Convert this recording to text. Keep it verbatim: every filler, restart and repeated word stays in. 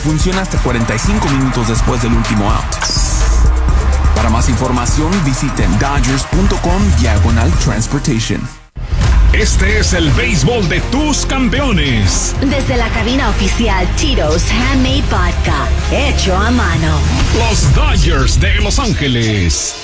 Funciona hasta cuarenta y cinco minutos después del último out. Para más información, visiten Dodgers.com diagonal transportation. Este es el béisbol de tus campeones. Desde la cabina oficial Tito's Handmade Vodka, hecho a mano. Los Dodgers de Los Ángeles.